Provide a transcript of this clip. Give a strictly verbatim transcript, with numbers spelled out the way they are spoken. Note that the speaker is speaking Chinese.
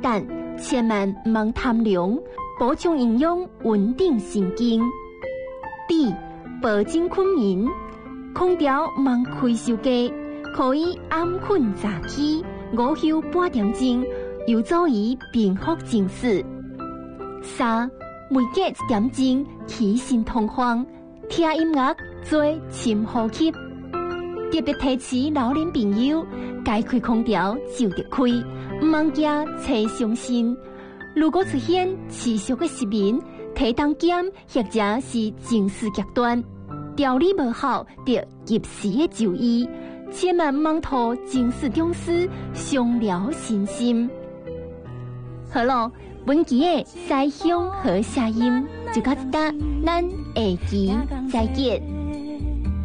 蛋，千万唔通贪凉，补充营养，稳定神经。D. 保证困眠，空调唔通开伤低，可以暗困早起，午休半点钟，有助于平复情绪。三，每隔一点钟起身通风，听音乐做深呼吸。特别提醒老年朋友，该开空调就得开，唔通惊吹伤身。如果出现持续的失眠、体重减或者是情绪极端，调理无好，得及时的就医，千万唔通拖情绪中枢，伤了身心。好咯，本期的西乡和下音就到这，咱下期再见。